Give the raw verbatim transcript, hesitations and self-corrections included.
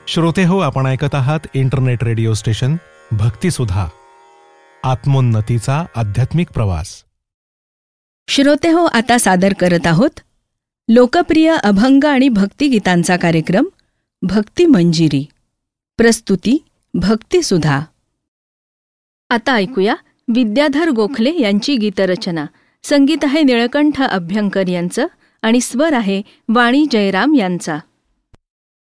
श्रोतेहो, आपण ऐकत आहात इंटरनेट रेडिओ स्टेशन भक्तिसुधा, आत्मोन्नतीचा आध्यात्मिक प्रवास. श्रोतेहो, आता सादर करत आहोत लोकप्रिय अभंग आणि भक्तिगीतांचा कार्यक्रम भक्ती मंजिरी. प्रस्तुती भक्तिसुधा. आता ऐकूया विद्याधर गोखले यांची गीतरचना. संगीत आहे निळकंठ अभ्यंकर यांचं आणि स्वर आहे वाणी जयराम यांचा.